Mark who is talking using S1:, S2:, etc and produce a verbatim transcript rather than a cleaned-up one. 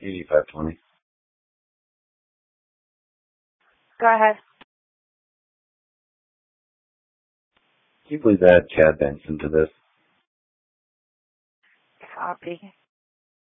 S1: eighty-five twenty.
S2: Go ahead.
S1: Can you please add Chad Benson to this?
S2: Copy.